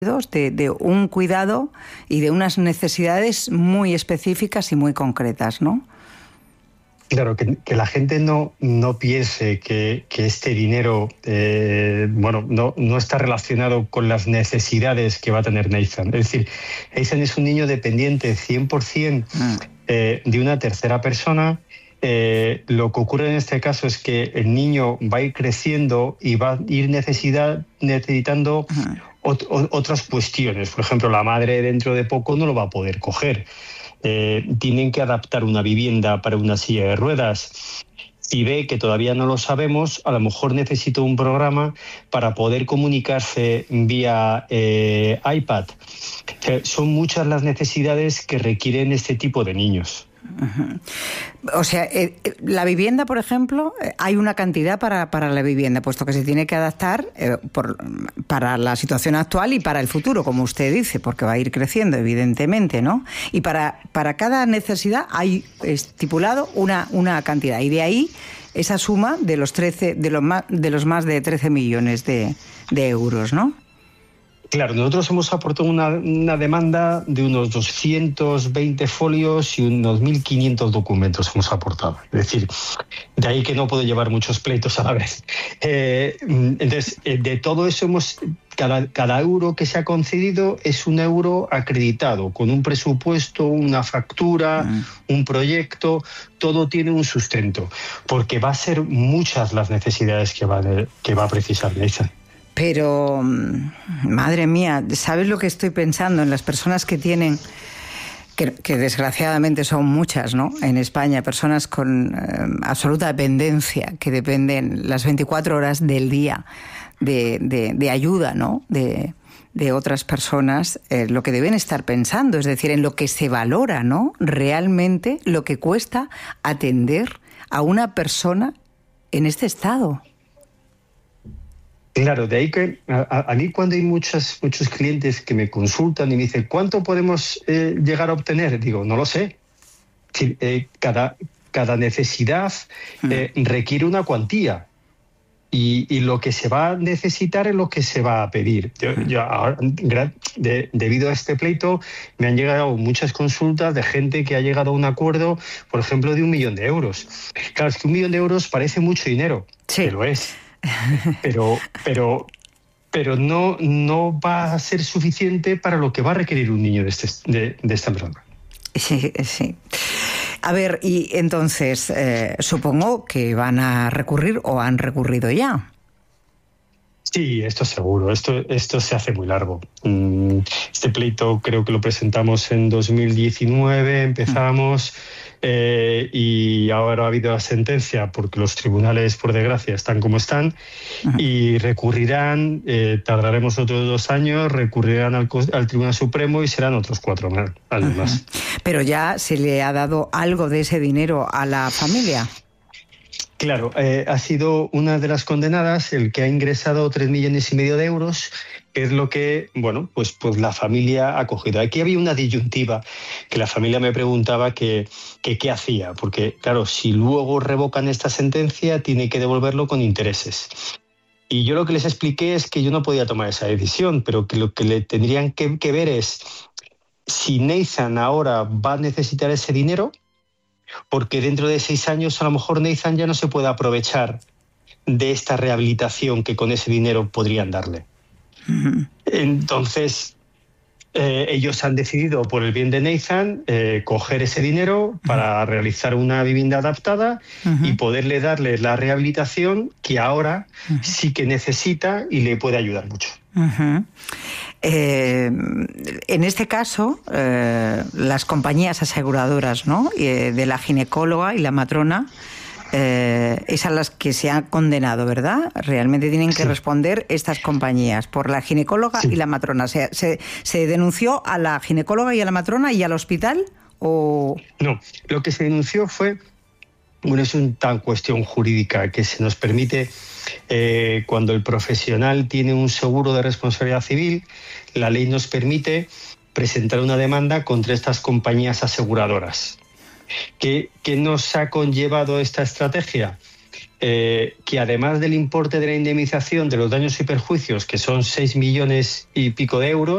de un cuidado y de unas necesidades muy específicas y muy concretas, ¿no? Claro, que la gente no piense que este dinero no está relacionado con las necesidades que va a tener Nathan. Es decir, Nathan es un niño dependiente 100% de una tercera persona. Lo que ocurre en este caso es que el niño va a ir creciendo y va a ir necesitando otras cuestiones. Por ejemplo, la madre dentro de poco no lo va a poder coger. Tienen que adaptar una vivienda para una silla de ruedas. Si ve que todavía no lo sabemos, a lo mejor necesita un programa para poder comunicarse vía iPad. Son muchas las necesidades que requieren este tipo de niños. O sea, la vivienda, por ejemplo, hay una cantidad para la vivienda, puesto que se tiene que adaptar para la situación actual y para el futuro, como usted dice, porque va a ir creciendo, evidentemente, ¿no? Y para cada necesidad hay estipulado una cantidad, y de ahí esa suma de los más de 13 millones de euros, ¿no? Claro, nosotros hemos aportado una demanda de unos 220 folios y unos 1.500 documentos hemos aportado. Es decir, de ahí que no puedo llevar muchos pleitos a la vez. Entonces, de todo eso cada euro que se ha concedido es un euro acreditado, con un presupuesto, una factura, un proyecto, todo tiene un sustento, porque va a ser muchas las necesidades que va a precisar Nathan. Pero, madre mía, ¿sabes lo que estoy pensando en las personas que tienen, que desgraciadamente son muchas, ¿no? En España, personas con absoluta dependencia, que dependen las 24 horas del día de ayuda, ¿no? De otras personas, lo que deben estar pensando, es decir, en lo que se valora, ¿no? Realmente lo que cuesta atender a una persona en este estado. Claro, de ahí que a mí cuando hay muchos clientes que me consultan y me dicen ¿cuánto podemos llegar a obtener? Digo, no lo sé. Cada necesidad requiere una cuantía y lo que se va a necesitar es lo que se va a pedir. Yo ahora, debido a este pleito me han llegado muchas consultas de gente que ha llegado a un acuerdo, por ejemplo, de 1 millón de euros. Claro, es que 1 millón de euros parece mucho dinero, sí. Que lo es. Pero no va a ser suficiente para lo que va a requerir un niño de esta persona. Sí. A ver, y entonces supongo que van a recurrir o han recurrido ya. Sí, esto seguro. Esto se hace muy largo. Este pleito creo que lo presentamos en 2019, empezamos y ahora ha habido la sentencia porque los tribunales, por desgracia, están como están y recurrirán, tardaremos otros 2 años, recurrirán al Tribunal Supremo y serán otros 4 años más. Pero ya se le ha dado algo de ese dinero a la familia. Claro, ha sido una de las condenadas el que ha ingresado 3,5 millones de euros, que es lo que, pues la familia ha cogido. Aquí había una disyuntiva que la familia me preguntaba que qué hacía, porque claro, si luego revocan esta sentencia, tiene que devolverlo con intereses. Y yo lo que les expliqué es que yo no podía tomar esa decisión, pero que lo que le tendrían que ver es si Nathan ahora va a necesitar ese dinero, porque dentro de 6 años a lo mejor Nathan ya no se puede aprovechar de esta rehabilitación que con ese dinero podrían darle. Entonces, ellos han decidido, por el bien de Nathan, coger ese dinero para realizar una vivienda adaptada y poderle darle la rehabilitación que ahora sí que necesita y le puede ayudar mucho. En este caso, las compañías aseguradoras, ¿no? De la ginecóloga y la matrona, es a las que se ha condenado, ¿verdad? Realmente tienen que responder estas compañías por la ginecóloga y la matrona. ¿Se denunció a la ginecóloga y a la matrona y al hospital? ¿O? No, lo que se denunció fue... es una cuestión jurídica que se nos permite, cuando el profesional tiene un seguro de responsabilidad civil, la ley nos permite presentar una demanda contra estas compañías aseguradoras. ¿Qué nos ha conllevado esta estrategia? que además del importe de la indemnización de los daños y perjuicios, que son 6 millones y pico de euros,